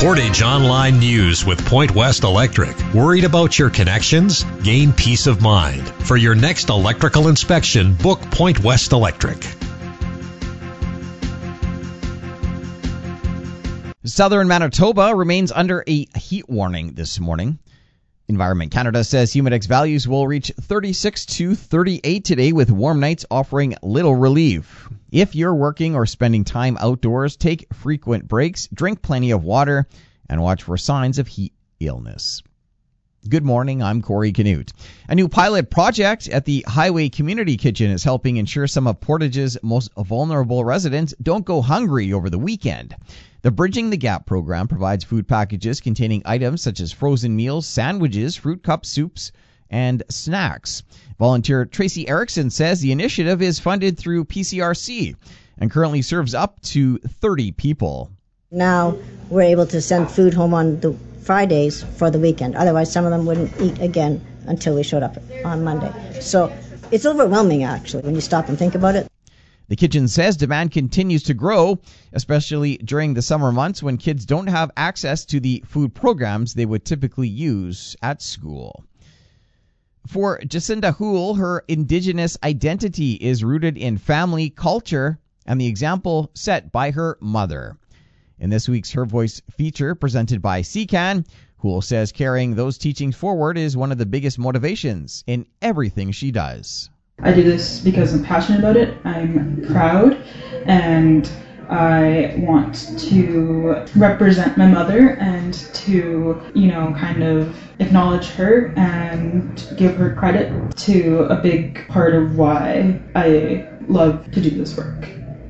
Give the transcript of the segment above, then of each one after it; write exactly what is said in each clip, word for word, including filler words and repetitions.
Portage Online News with Point West Electric. Worried about your connections? Gain peace of mind. For your next electrical inspection, book Point West Electric. Southern Manitoba remains under a heat warning this morning. Environment Canada says Humidex values will reach thirty-six to thirty-eight today, with warm nights offering little relief. If you're working or spending time outdoors, take frequent breaks, drink plenty of water, and watch for signs of heat illness. Good morning, I'm Corey Canute. A new pilot project at the Highway Community Kitchen is helping ensure some of Portage's most vulnerable residents don't go hungry over the weekend. The Bridging the Gap program provides food packages containing items such as frozen meals, sandwiches, fruit cups, soups, and snacks. Volunteer Tracy Erickson says the initiative is funded through P C R C and currently serves up to thirty people. Now we're able to send food home on the Fridays for the weekend. Otherwise, some of them wouldn't eat again until we showed up on Monday. So it's overwhelming, actually, when you stop and think about it. The kitchen says demand continues to grow, especially during the summer months when kids don't have access to the food programs they would typically use at school. For Jacinda Houle, her Indigenous identity is rooted in family, culture, and the example set by her mother. In this week's Her Voice feature presented by C C A N, Houle says carrying those teachings forward is one of the biggest motivations in everything she does. I do this because I'm passionate about it. I'm proud, and I want to represent my mother and to, you know, kind of acknowledge her and give her credit to a big part of why I love to do this work.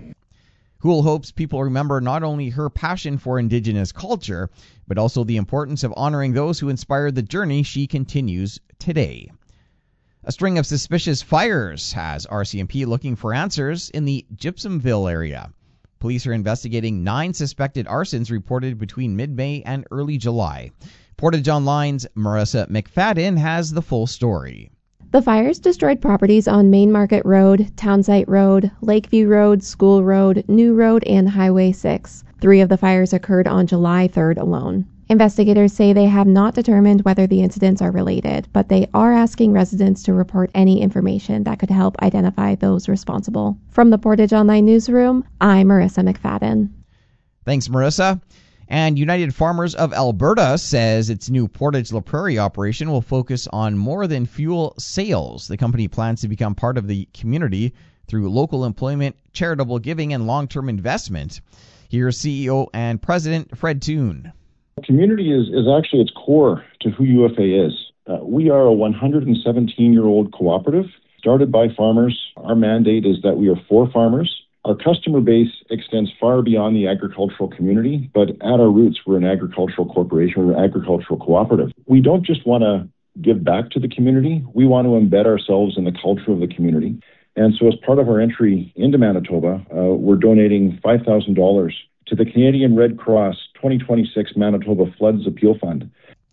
Houle hopes people remember not only her passion for Indigenous culture, but also the importance of honoring those who inspired the journey she continues today. A string of suspicious fires has R C M P looking for answers in the Gypsumville area. Police are investigating nine suspected arsons reported between mid-May and early July. Portage Online's Marissa McFadden has the full story. The fires destroyed properties on Main Market Road, Townsite Road, Lakeview Road, School Road, New Road, and Highway six. Three of the fires occurred on July third alone. Investigators say they have not determined whether the incidents are related, but they are asking residents to report any information that could help identify those responsible. From the Portage Online Newsroom, I'm Marissa McFadden. Thanks, Marissa. And United Farmers of Alberta says its new Portage La Prairie operation will focus on more than fuel sales. The company plans to become part of the community through local employment, charitable giving, and long-term investment. Here's C E O and President Fred Toon. Community is, is actually its core to who U F A is. Uh, we are a one hundred seventeen-year-old cooperative started by farmers. Our mandate is that we are for farmers. Our customer base extends far beyond the agricultural community, but at our roots, we're an agricultural corporation, we're an agricultural cooperative. We don't just want to give back to the community, we want to embed ourselves in the culture of the community. And so as part of our entry into Manitoba, uh, we're donating five thousand dollars to the Canadian Red Cross twenty twenty-six Manitoba Floods Appeal Fund.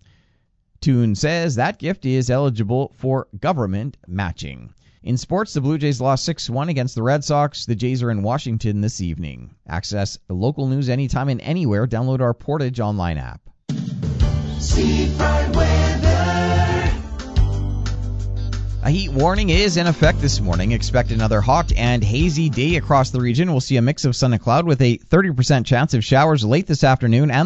Toon says that gift is eligible for government matching. In sports, the Blue Jays lost six one against the Red Sox. The Jays are in Washington this evening. Access local news anytime and anywhere. Download our Portage Online app. Seafront weather. A heat warning is in effect this morning. Expect another hot and hazy day across the region. We'll see a mix of sun and cloud with a thirty percent chance of showers late this afternoon and